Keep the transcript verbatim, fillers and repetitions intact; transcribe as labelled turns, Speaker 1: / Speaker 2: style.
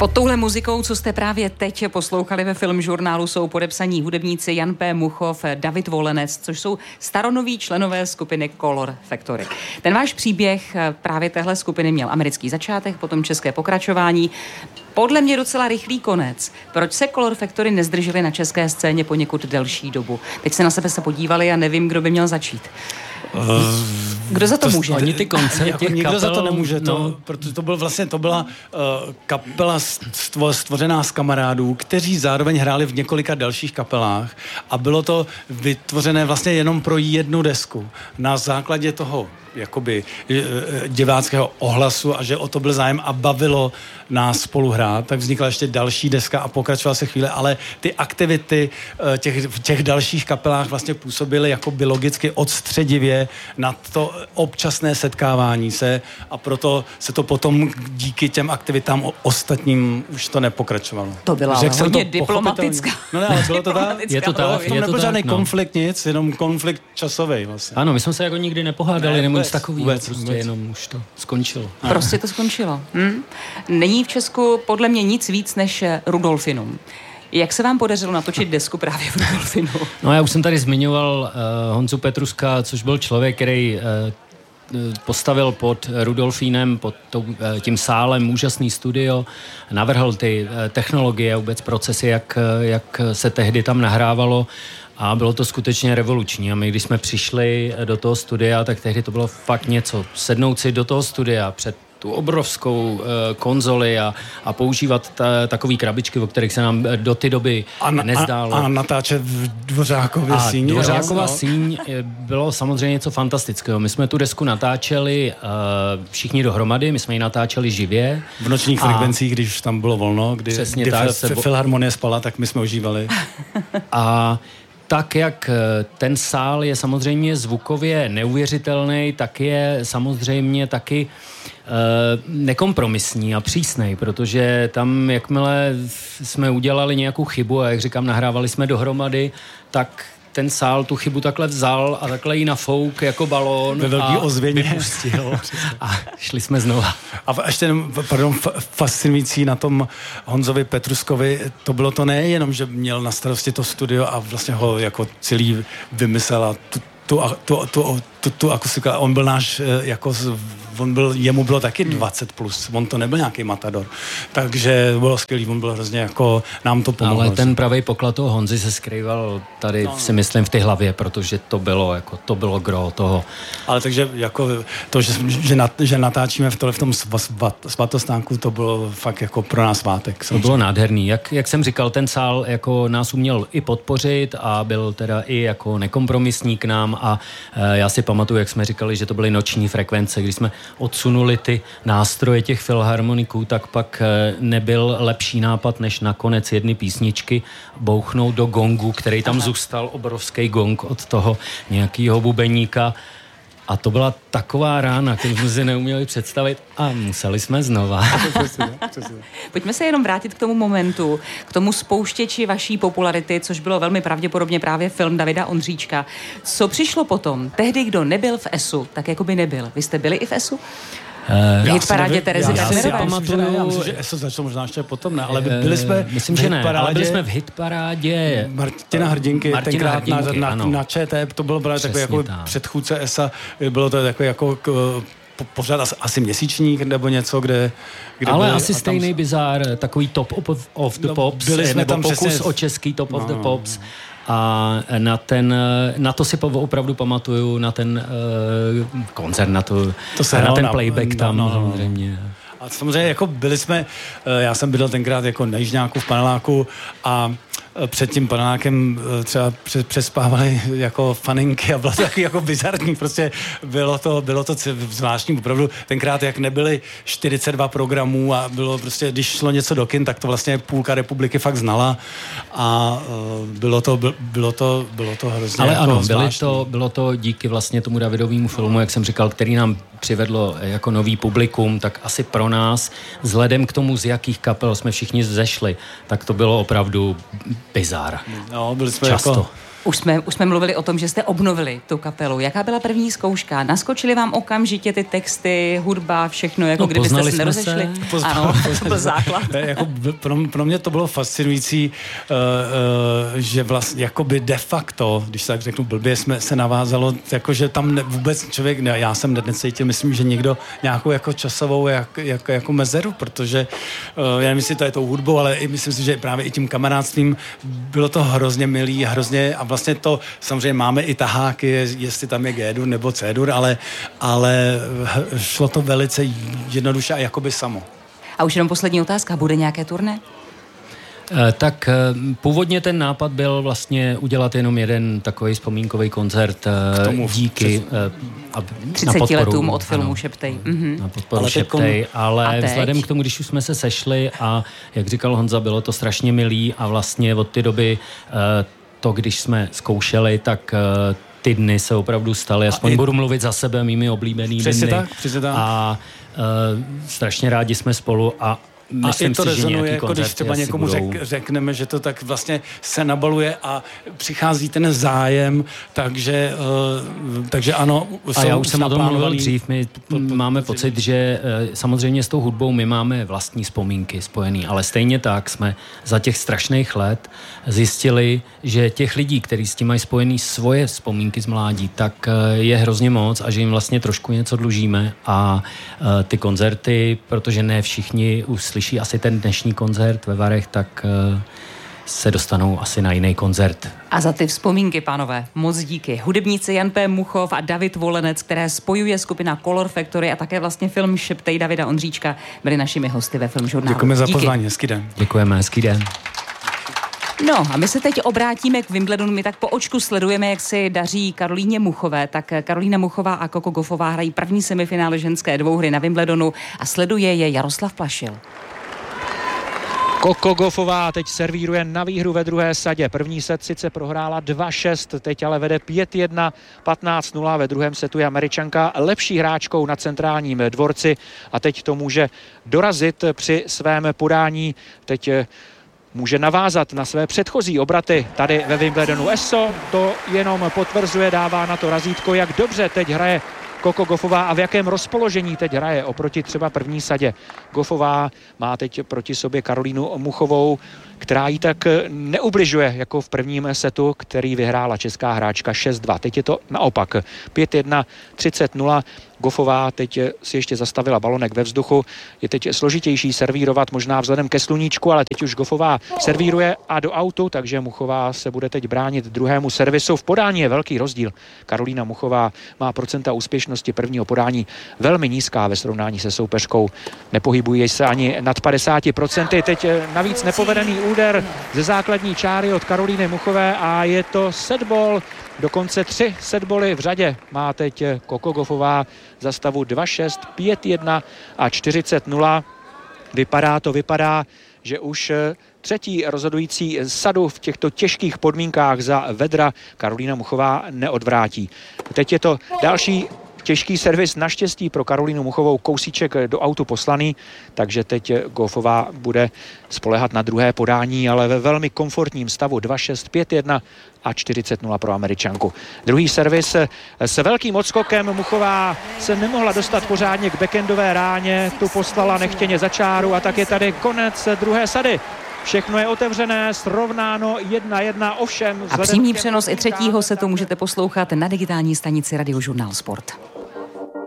Speaker 1: Pod touhle muzikou, co jste právě teď poslouchali ve Filmžurnálu, jsou podepsaní hudebníci Jan P. Muchov, David Volenec, což jsou staronoví členové skupiny Color Factory. Ten váš příběh právě téhle skupiny měl americký začátek, potom české pokračování. Podle mě docela rychlý konec. Proč se Color Factory nezdrželi na české scéně poněkud delší dobu? Teď se na sebe se podívali a nevím, kdo by měl začít. Kdo za to, to může?
Speaker 2: Oni ty koncerty
Speaker 3: jako
Speaker 2: těch
Speaker 3: nikdo
Speaker 2: kapel,
Speaker 3: za to nemůže, to,
Speaker 2: no.
Speaker 3: protože to byl vlastně, to byla uh, kapela stvo, stvořená z kamarádů, kteří zároveň hráli v několika dalších kapelách a bylo to vytvořené vlastně jenom pro jednu desku. Na základě toho jakoby diváckého ohlasu a že o to byl zájem a bavilo nás spolu hrát, tak vznikla ještě další deska a pokračovala se chvíle, ale ty aktivity těch, v těch dalších kapelách vlastně působily jakoby logicky odstředivě na to občasné setkávání se a proto se to potom díky těm aktivitám ostatním už to nepokračovalo.
Speaker 1: To byla ale hodně diplomatická.
Speaker 3: No ne, ale bylo to tak.
Speaker 2: Je to tak.
Speaker 3: V tom nebyl žádný no. konflikt nic, jenom konflikt časový vlastně.
Speaker 2: Ano, my jsme se jako nikdy nepohádali, ne, nebo nic takového,
Speaker 3: vůbec,
Speaker 2: prostě
Speaker 3: vůbec.
Speaker 2: jenom už to skončilo.
Speaker 1: Prostě to skončilo. Hm? Není v Česku podle mě nic víc než Rudolfinum. Jak se vám podařilo natočit desku právě v Rudolfinu?
Speaker 2: No já už jsem tady zmiňoval uh, Honzu Petruska, což byl člověk, který uh, postavil pod Rudolfínem, pod tou, tím sálem úžasný studio, navrhl ty technologie a vůbec procesy, jak, jak se tehdy tam nahrávalo a bylo to skutečně revoluční. A my, když jsme přišli do toho studia, tak tehdy to bylo fakt něco. Sednout si do toho studia před tu obrovskou uh, konzoli a, a používat ta, takový krabičky, o kterých se nám do té doby
Speaker 3: a na,
Speaker 2: nezdálo.
Speaker 3: A, a natáčet v Dvořákově síni.
Speaker 2: A Dvořákova síň bylo samozřejmě něco fantastického. My jsme tu desku natáčeli uh, všichni dohromady, my jsme ji natáčeli živě.
Speaker 3: V nočních a... frekvencích, když tam bylo volno, kdy, kdy tak, f- f- Filharmonie spala, tak my jsme užívali. A
Speaker 2: tak, jak ten sál je samozřejmě zvukově neuvěřitelný, tak je samozřejmě taky uh, nekompromisní a přísnej, protože tam, jakmile jsme udělali nějakou chybu a jak říkám, nahrávali jsme dohromady, tak ten sál tu chybu takhle vzal a takhle ji nafouk jako balón
Speaker 3: ve velký
Speaker 2: a
Speaker 3: ozvěně
Speaker 2: vypustil. A šli jsme znova.
Speaker 3: A ještě, pardon, fascinující na tom Honzovi Petruskovi, to bylo to nejenom, že měl na starosti to studio a vlastně ho jako celý vymyslel a tu, tu, tu, tu, tu, tu akustiku, on byl náš, jako, on byl, jemu bylo taky dvacet plus, on to nebyl nějaký matador, takže bylo skvělý, on byl hrozně jako, nám to pomohlo.
Speaker 2: Ale ten pravý poklad toho Honzy se skrýval tady, no, si myslím, v té hlavě, protože to bylo, jako, to bylo gro toho.
Speaker 3: Ale takže jako to, že, že, nat, že natáčíme v, tohle, v tom svatostánku, to bylo fakt jako pro nás svátek.
Speaker 2: To bylo nádherný. Jak, jak jsem říkal, ten sál jako nás uměl i podpořit a byl teda i jako nekompromisní k nám a e, já si pamatuju, jak jsme říkali, že to byly noční frekvence, když jsme odsunuli ty nástroje těch filharmoniků, tak pak e, nebyl lepší nápad, než nakonec jedny písničky bouchnout do gongu, který tam zůstal, obrovský gong od toho nějakýho bubeníka. A to byla taková rána, kterou jsme si neuměli představit a museli jsme znova.
Speaker 1: Pojďme se jenom vrátit k tomu momentu, k tomu spouštěči vaší popularity, což bylo velmi pravděpodobně právě film Davida Ondříčka. Co přišlo potom? Tehdy, kdo nebyl v ESu, tak jako by nebyl. Vy jste byli i v ESu?
Speaker 2: Uh,
Speaker 1: hitparádě Terezy
Speaker 2: Kazimierové.
Speaker 3: Já, já, já, myslím, já myslím, že ESO začalo možná ještě potom, ne, ale byli jsme
Speaker 2: myslím, že ne, ale byli jsme v hitparádě
Speaker 3: Martina Hrdinky,
Speaker 2: Martina
Speaker 3: tenkrát
Speaker 2: Hrdinky,
Speaker 3: na, na, na ČT, to bylo právě takový jako předchůdce ESA, bylo to takový jako k, pořád asi, asi měsíčník nebo něco, kde... kde
Speaker 2: ale
Speaker 3: byli,
Speaker 2: asi stejný tam... bizár, takový top of, of the no, pops, nebo tam pokus přesně... o český top no, of the pops. A na ten, na to si opravdu pamatuju, na ten uh, koncert, na, tu, to na ten playback na, tam. No, no, no.
Speaker 3: A samozřejmě jako byli jsme, já jsem bydlel tenkrát jako na Jižňáku v paneláku a před tím panelákem třeba přespávali jako faninky a bylo to taky jako bizarní, prostě bylo to, bylo to zvláštní, opravdu tenkrát, jak nebyly čtyřicet dva programů a bylo prostě, když šlo něco do kin, tak to vlastně půlka republiky fakt znala a bylo to, bylo to, bylo to hrozně
Speaker 2: ale
Speaker 3: jako
Speaker 2: ano,
Speaker 3: byly
Speaker 2: to, bylo to díky vlastně tomu Davidovému filmu, jak jsem říkal, který nám přivedlo jako nový publikum, tak asi pro nás, vzhledem k tomu, z jakých kapel jsme všichni zešli, tak to bylo opravdu bizár.
Speaker 3: No, byli jsme
Speaker 2: často.
Speaker 3: Jako,
Speaker 1: Už jsme, už jsme mluvili o tom, že jste obnovili tu kapelu. Jaká byla první zkouška? Naskočili vám okamžitě ty texty, hudba, všechno, jako no, kdybyste se nerozešli?
Speaker 3: Se.
Speaker 1: Ano, to byl základ.
Speaker 3: jako pro, pro mě to bylo fascinující, uh, uh, že vlastně jakoby de facto, když tak řeknu blbě, jsme se navázalo, jako že tam ne, vůbec člověk, ne, já jsem necítil, myslím, že někdo nějakou jako časovou jak, jak, jako mezeru, protože uh, já nevím, jestli to je tou hudbou, ale i myslím si, že právě i tím kamarádstvím bylo to hrozně milý, hrozně a vlastně to, samozřejmě máme i taháky, jestli tam je G-dur nebo C-dur, ale, ale šlo to velice jednoduše a jakoby samo.
Speaker 1: A už jenom poslední otázka, bude nějaké turné?
Speaker 2: Tak původně ten nápad byl vlastně udělat jenom jeden takový vzpomínkový koncert tomu díky
Speaker 1: třiceti letům od filmu ano, Šeptej.
Speaker 2: Mm-hmm. Na podporu ale Šeptej, ale vzhledem k tomu, když už jsme se sešli a jak říkal Honza, bylo to strašně milý a vlastně od té doby to, když jsme zkoušeli, tak ty dny se opravdu staly, aspoň i... budu mluvit za sebe, mými oblíbený
Speaker 3: přesně
Speaker 2: dny.
Speaker 3: Tak, přesně tak.
Speaker 2: A uh, strašně rádi jsme spolu a myslím
Speaker 3: a i to
Speaker 2: si,
Speaker 3: rezonuje, jako když třeba někomu budou... řek, řekneme, že to tak vlastně se nabaluje a přichází ten zájem, takže, uh, takže ano.
Speaker 2: A já už jsem o tom mluvil dřív, my máme pocit, že uh, samozřejmě s tou hudbou my máme vlastní vzpomínky spojený, ale stejně tak jsme za těch strašných let zjistili, že těch lidí, kteří s tím mají spojený svoje vzpomínky z mládí, tak uh, je hrozně moc a že jim vlastně trošku něco dlužíme a uh, ty koncerty, protože ne všichni uslyší asi ten dnešní koncert ve Varech, tak uh, se dostanou asi na jiný koncert.
Speaker 1: A za ty vzpomínky, pánové, moc díky. Hudebníci Jan P. Muchov a David Volenec, které spojuje skupina Color Factory a také vlastně film Šeptej Davida Ondříčka, byli našimi hosty ve Filmžurnálu.
Speaker 3: Děkujeme za pozvání, hezký den.
Speaker 2: Děkujeme, hezký den.
Speaker 1: No a my se teď obrátíme k Wimbledonu. My tak po očku sledujeme, jak si daří Karolíně Muchové. Tak Karolína Muchová a Coco Gauffová hrají první semifinále ženské dvouhry na Wimbledonu a sleduje je Jaroslav Plašil.
Speaker 4: Coco Gauffová teď servíruje na výhru ve druhé sadě. První set sice prohrála dva šest, teď ale vede pět jedna, patnáct nula. Ve druhém setu je Američanka lepší hráčkou na centrálním dvorci a teď to může dorazit při svém podání. Teď může navázat na své předchozí obraty tady ve Wimbledonu. Eso to jenom potvrzuje, dává na to razítko, jak dobře teď hraje Coco Gauffová a v jakém rozpoložení teď hraje oproti třeba první sadě. Gauffová má teď proti sobě Karolínu Muchovou, která jí tak neubližuje jako v prvním setu, který vyhrála česká hráčka šest dva. Teď je to naopak pět jedna, třicet nula. Gauffová teď si ještě zastavila balonek ve vzduchu. Je teď složitější servírovat možná vzhledem ke sluníčku, ale teď už Gauffová servíruje a do autu, takže Muchová se bude teď bránit druhému servisu. V podání je velký rozdíl. Karolína Muchová má procenta úspěšnosti prvního podání velmi nízká ve srovnání se soupeřkou. Nepohybují se ani nad padesát procent. Teď navíc nepovedený úder ze základní čáry od Karolíny Muchové a je to setball. Dokonce tři setboly v řadě má teď Coco Gauffová za stavu dva šest, pět jedna a čtyřicet nula. Vypadá to, vypadá, že už třetí rozhodující sadu v těchto těžkých podmínkách za vedra Karolína Muchová neodvrátí. Teď je to další těžký servis, naštěstí pro Karolínu Muchovou kousíček do autu poslaný, takže teď Gauffová bude spoléhat na druhé podání, ale ve velmi komfortním stavu dva šest, pět jedna a čtyřicet nula pro Američanku. Druhý servis s velkým odskokem. Muchová se nemohla dostat pořádně k backendové ráně, tu poslala nechtěně za čáru a tak je tady konec druhé sady. Všechno je otevřené, srovnáno jedna jedna, ovšem...
Speaker 1: A přímý přenos i třetího setu můžete poslouchat na digitální stanici Radiožurnál Sport.